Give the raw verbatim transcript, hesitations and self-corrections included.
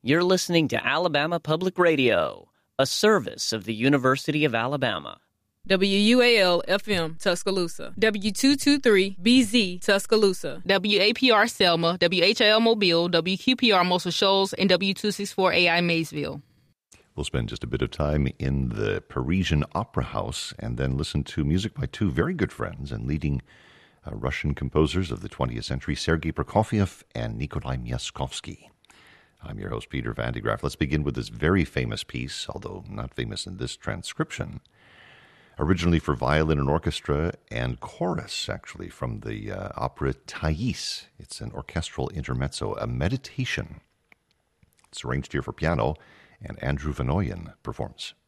You're listening to Alabama Public Radio, a service of the University of Alabama. W U A L F M Tuscaloosa, W two twenty-three B Z Tuscaloosa, W A P R Selma, W H L Mobile, W Q P R Muscle Shoals, and W two sixty-four A I Maysville. We'll spend just a bit of time in the Parisian Opera House and then listen to music by two very good friends and leading uh, Russian composers of the twentieth century, Sergei Prokofiev and Nikolai Myaskovsky. I'm your host, Peter Van de Graaff. Let's begin with this very famous piece, although not famous in this transcription. Originally for violin and orchestra and chorus, actually, from the uh, opera Thais. It's an orchestral intermezzo, a meditation. It's arranged here for piano, and Andrew Van Ooyen performs.